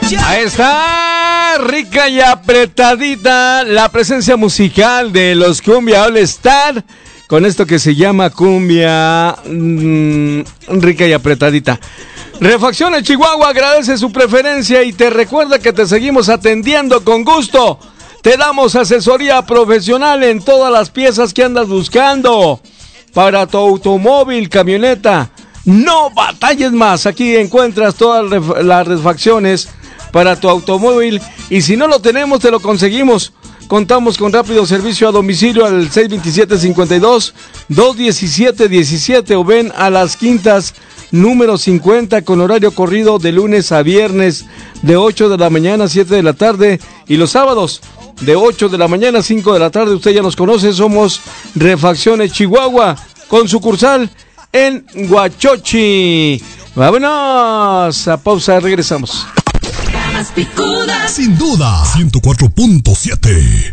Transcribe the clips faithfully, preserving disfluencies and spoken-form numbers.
Ahí está, rica y apretadita, la presencia musical de los Cumbia All Star, con esto que se llama cumbia mmm, rica y apretadita. Refacciones Chihuahua agradece su preferencia y te recuerda que te seguimos atendiendo con gusto. Te damos asesoría profesional en todas las piezas que andas buscando para tu automóvil, camioneta. No batalles más, aquí encuentras todas las refacciones para tu automóvil y si no lo tenemos te lo conseguimos. Contamos con rápido servicio a domicilio al seis veintisiete cincuenta y dos, doscientos diecisiete diecisiete o ven a Las Quintas número cincuenta con horario corrido de lunes a viernes de ocho de la mañana a siete de la tarde y los sábados de ocho de la mañana a cinco de la tarde. Usted ya nos conoce, somos Refacciones Chihuahua con sucursal en Huachochi. Vámonos a pausa, regresamos. Sin duda, ciento cuatro punto siete.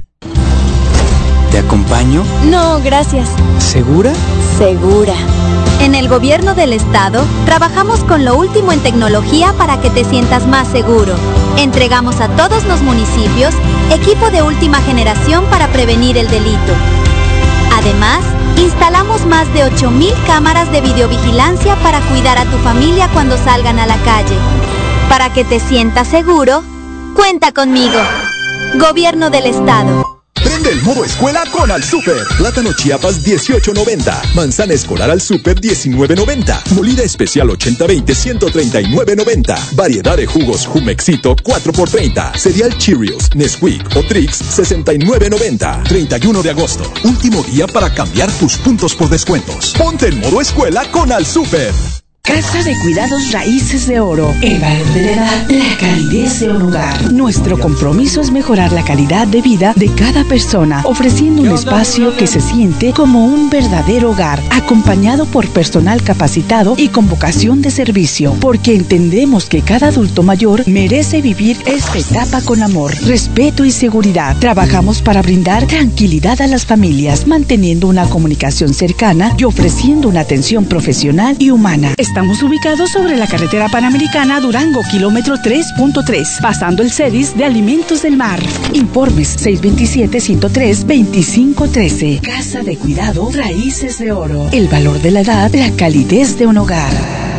¿Te acompaño? No, gracias. ¿Segura? Segura. En el gobierno del estado, trabajamos con lo último en tecnología para que te sientas más seguro. Entregamos a todos los municipios equipo de última generación para prevenir el delito. Además, instalamos más de ocho mil cámaras de videovigilancia para cuidar a tu familia cuando salgan a la calle. Para que te sientas seguro, cuenta conmigo. Gobierno del estado. Prende el modo escuela con Al Super. Plátano Chiapas dieciocho noventa. Manzana escolar Al Super diecinueve noventa. Molida especial ochenta veinte ciento treinta y nueve noventa. Variedad de jugos Jumexito cuatro por treinta. Cereal Cheerios, Nesquik o Trix sesenta y nueve noventa. treinta y uno de agosto. Último día para cambiar tus puntos por descuentos. Ponte en modo escuela con Al Super. Casa de Cuidados Raíces de Oro. El valor de la edad, la calidez de un hogar. Nuestro compromiso es mejorar la calidad de vida de cada persona, ofreciendo un espacio que se siente como un verdadero hogar, acompañado por personal capacitado y con vocación de servicio, porque entendemos que cada adulto mayor merece vivir esta etapa con amor, respeto y seguridad. Trabajamos para brindar tranquilidad a las familias, manteniendo una comunicación cercana y ofreciendo una atención profesional y humana. Estamos ubicados sobre la carretera panamericana Durango, kilómetro tres punto tres, pasando el CEDIS de Alimentos del Mar. Informes seis veintisiete, ciento tres, veinticinco trece. Casa de Cuidado Raíces de Oro. El valor de la edad, la calidez de un hogar.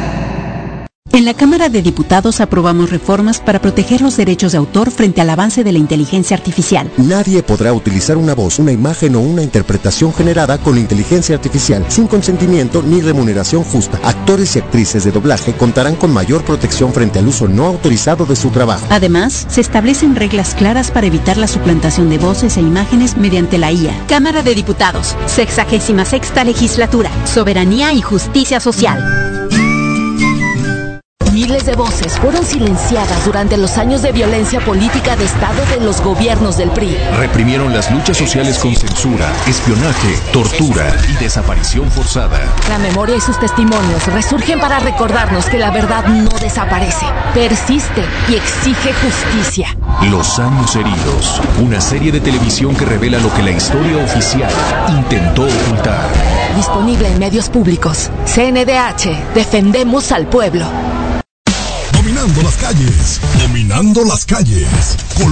En la Cámara de Diputados aprobamos reformas para proteger los derechos de autor frente al avance de la inteligencia artificial. Nadie podrá utilizar una voz, una imagen o una interpretación generada con inteligencia artificial sin consentimiento ni remuneración justa. Actores y actrices de doblaje contarán con mayor protección frente al uso no autorizado de su trabajo. Además, se establecen reglas claras para evitar la suplantación de voces e imágenes mediante la I A. Cámara de Diputados, sexagésima sexta legislatura, soberanía y justicia social. Miles de voces fueron silenciadas durante los años de violencia política de Estado de los gobiernos del P R I. Reprimieron las luchas sociales con censura, espionaje, tortura y desaparición forzada. La memoria y sus testimonios resurgen para recordarnos que la verdad no desaparece, persiste y exige justicia. Los años heridos, una serie de televisión que revela lo que la historia oficial intentó ocultar. Disponible en medios públicos. C N D H, defendemos al pueblo. Dominando las calles, dominando las calles.